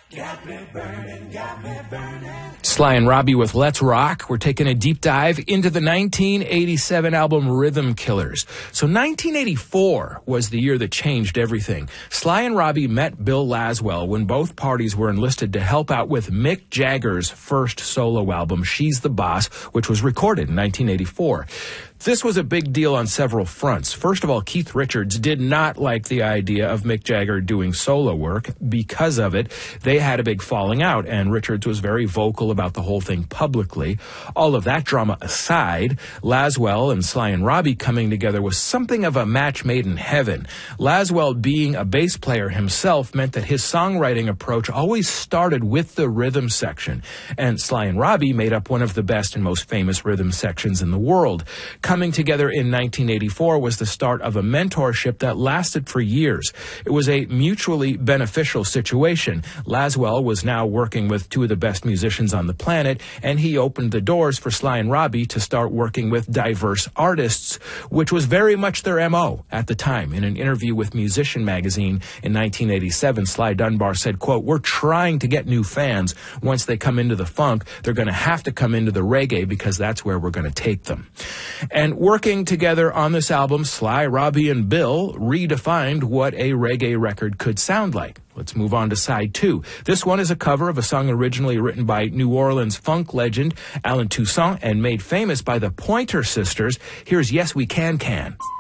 Sly and Robbie with Let's Rock. We're taking a deep dive into the 1987 album Rhythm Killers. So 1984 was the year that changed everything. Sly and Robbie met Bill Laswell when both parties were enlisted to help out with Mick Jagger's first solo album, She's the Boss, which was recorded in 1984. This was a big deal on several fronts. First of all, Keith Richards did not like the idea of Mick Jagger doing solo work. Because of it, they had a big falling out, and Richards was very vocal about the whole thing publicly. All of that drama aside, Laswell and Sly and Robbie coming together was something of a match made in heaven. Laswell, being a bass player himself, meant that his songwriting approach always started with the rhythm section, and Sly and Robbie made up one of the best and most famous rhythm sections in the world. Coming together in 1984 was the start of a mentorship that lasted for years. It was a mutually beneficial situation. Laswell was now working with two of the best musicians on the planet, and he opened the doors for Sly and Robbie to start working with diverse artists, which was very much their MO at the time. In an interview with Musician magazine in 1987, Sly Dunbar said, quote, "We're trying to get new fans. Once they come into the funk, they're going to have to come into the reggae because that's where we're going to take them." And working together on this album, Sly, Robbie, and Bill redefined what a reggae record could sound like. Let's move on to side two. This one is a cover of a song originally written by New Orleans funk legend Allen Toussaint and made famous by the Pointer Sisters. Here's Yes We Can Can.